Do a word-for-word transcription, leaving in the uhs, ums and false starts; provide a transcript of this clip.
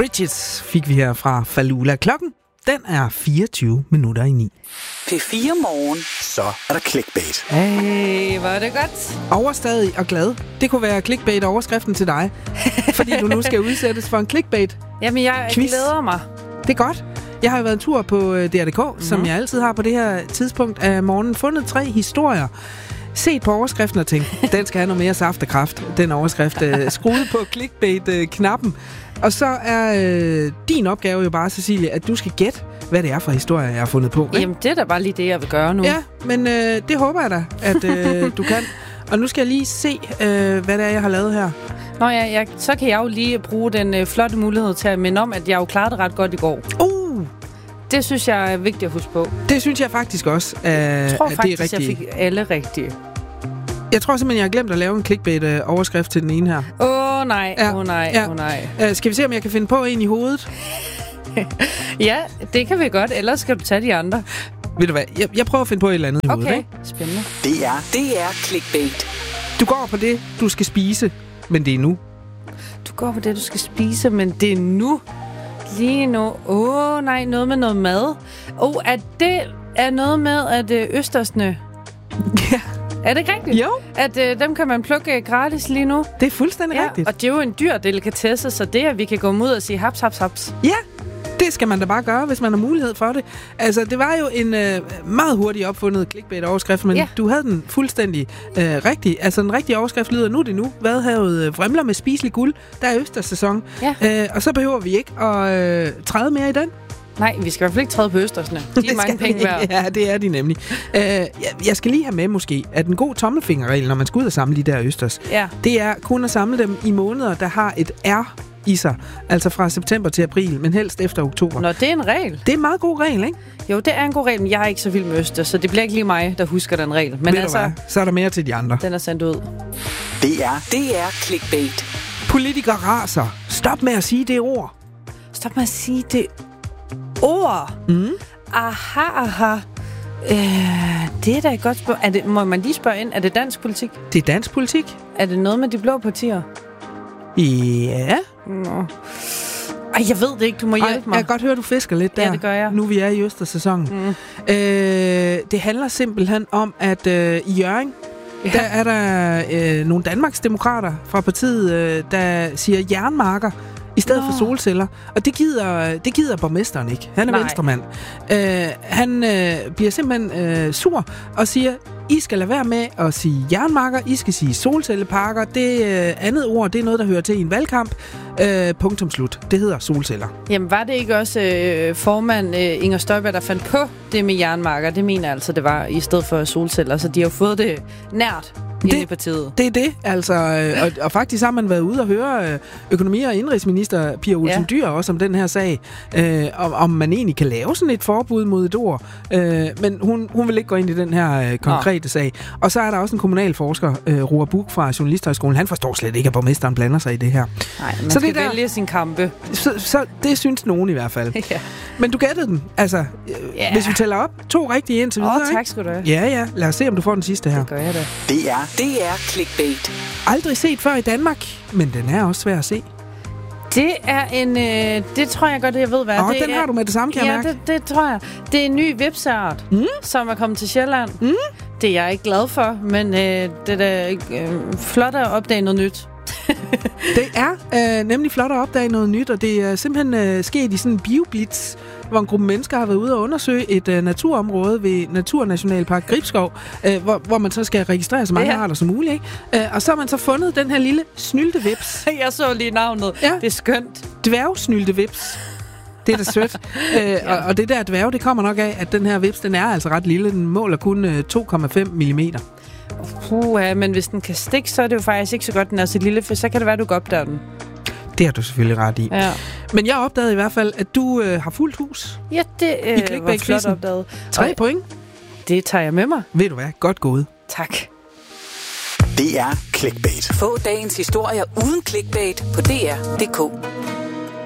Bridges fik vi her fra Falula. Klokken, den er fireogtyve minutter i ni. P fire Morgen. Så er der clickbait. Hey, hvor er det godt. Overstadig og glad. Det kunne være clickbait-overskriften til dig. Fordi du nu skal udsættes for en clickbait. Jamen, jeg Quiz. glæder mig. Det er godt. Jeg har jo været en tur på D R punktum d k, mm-hmm. som jeg altid har på det her tidspunkt af morgenen. Fundet tre historier. Set på overskriften og tænkt, den skal have noget mere saft og kraft. Den overskrift uh, skruet på clickbait-knappen. Og så er øh, din opgave jo bare, Cecilie, at du skal gætte, hvad det er for historier, jeg har fundet på. Ikke? Jamen, det er da bare lige det, jeg vil gøre nu. Ja, men øh, det håber jeg da, at øh, du kan. Og nu skal jeg lige se, øh, hvad det er, jeg har lavet her. Nå ja, jeg, så kan jeg jo lige bruge den øh, flotte mulighed til at minde om, at jeg jo klarede det ret godt i går. Uh! Det synes jeg er vigtigt at huske på. Det synes jeg faktisk også, øh, jeg tror at faktisk, det er rigtigt. jeg fik alle rigtige. Jeg tror simpelthen, jeg har glemt at lave en clickbait-overskrift til den ene her. Åh oh, nej, åh ja. oh, nej, ja. åh oh, nej. Uh, skal vi se, om jeg kan finde på en i hovedet? Ja, det kan vi godt. Ellers skal du tage de andre. Ved du hvad? Jeg, jeg prøver at finde på et eller andet i okay. hovedet. Okay, spændende. Det er, det er clickbait. Du går på det, du skal spise, men det er nu. Du går på det, du skal spise, men det er nu. Lige nu. Åh oh, nej, noget med noget mad. Åh, oh, er det er noget med, at øh, østersne... Ja. Er det ikke rigtigt? Jo. At øh, dem kan man plukke gratis lige nu? Det er fuldstændig ja, rigtigt. Og det er jo en dyr delikatesse, så det at vi kan gå ud og sige haps, haps, haps. Ja, det skal man da bare gøre, hvis man har mulighed for det. Altså, det var jo en øh, meget hurtigt opfundet clickbait-overskrift, men ja. du havde den fuldstændig øh, rigtig. Altså, den rigtige overskrift lyder, nu er det nu. Vadehavet øh, vrimler med spiselig guld. Der er østerssæson. Ja. Øh, og så behøver vi ikke at øh, træde mere i den. Nej, vi skal i hvert fald ikke træde på østersne. De er mange penge værd. Ja, det er de nemlig. Øh, jeg, jeg skal lige have med måske, at en god tommelfingerregel, når man skal ud og samle de der østers, ja. det er kun at samle dem i måneder, der har et R i sig. Altså fra september til april, men helst efter oktober. Nå, det er en regel. Det er en meget god regel, ikke? Jo, det er en god regel, men jeg er ikke så vild med østers, så det bliver ikke lige mig, der husker den regel. Men Ved altså, så er der mere til de andre. Den er sendt ud. Det er, det er clickbait. Politikere raser. Stop med at sige det ord. Stop med at sige det ord. Mm. Aha, aha. Øh, det er da et godt spørgsmål. Er det, må man lige spørge ind, er det dansk politik? Det er dansk politik. Er det noget med de blå partier? Ja. Nå. Ej, jeg ved det ikke. Du må hjælpe Ej, mig. Jeg kan godt høre, du fisker lidt der. Ja, det gør jeg. Nu vi er i østersæsonen. Mm. Øh, det handler simpelthen om, at øh, i Hjørring, ja. der er der øh, nogle Danmarksdemokrater fra partiet, øh, der siger jernmarker i stedet Nå. for solceller. Og det gider, det gider borgmesteren ikke. Han er Nej. venstremand. Øh, han øh, bliver simpelthen øh, sur og siger, I skal lade være med at sige jernmarker, I skal sige solcelleparker. Det øh, andet ord, det er noget, der hører til i en valgkamp. Øh, punktum slut. Det hedder solceller. Jamen, var det ikke også øh, formand øh, Inger Støjberg, der fandt på det med jernmarker? Det mener jeg altså, det var i stedet for solceller. Så de har jo fået det nært det, i partiet. Det er det, altså. Øh, og, og faktisk har man været ude og høre øh, økonomi- og indrigsminister Pia Olsen ja. Dyhr også om den her sag. Øh, om, om man egentlig kan lave sådan et forbud mod et ord. Øh, men hun, hun vil ikke gå ind i den her øh, konkrete Nå. sag. Og så er der også en kommunalforsker, øh, Roar Buch fra Journalisthøjskolen. Han forstår slet ikke, at borgmesteren blander sig i det her. Nej, man så skal det der, vælge sin kampe. Så, så det synes nogen i hvert fald. ja. Men du gættede den. Altså, øh, yeah. hvis vi tæller op, to rigtige indtil videre. Åh, oh, tak skal du have. Ja, ja. Lad os se, om du får den sidste her. Det gør jeg da. Det er, det er clickbait. Aldrig set før i Danmark, men den er også svær at se. Det er en... Øh, det tror jeg godt, jeg ved, hvad Åh, det den er. har du med det samme, kan ja, jeg mærke. det, det tror jeg. Det er en ny vipsart, mm? som er kommet til Sjælland. Mm? Det er jeg ikke glad for, men øh, det er da øh, flot at opdage noget nyt. Det er øh, nemlig flot at opdage noget nyt, og det er simpelthen øh, sket i sådan en bioblitz, hvor en gruppe mennesker har været ude og undersøge et øh, naturområde ved Naturnationalpark Gribskov, øh, hvor, hvor man så skal registrere så mange ja. arter som muligt. Ikke? Øh, og så har man så fundet den her lille snyltevips. Jeg så lige navnet. Ja. Det er skønt. Dværgsnyltevips. Det er da sødt. øh, ja. og, og det der dværge, det kommer nok af, at den her vips, den er altså ret lille. Den måler kun øh, to komma fem millimeter. Puh, ja, men hvis den kan stikke, så er det jo faktisk ikke så godt, den er så lille, for så kan det være, at du kan opdage den. Det har du selvfølgelig ret i. Ja. Men jeg opdagede i hvert fald, at du øh, har fuldt hus. Ja, det øh, var flot opdaget. Tre og point. Det tager jeg med mig. Ved du hvad? Godt gået. Tak. Det er clickbait. Få dagens historier uden clickbait på D R punktum D K.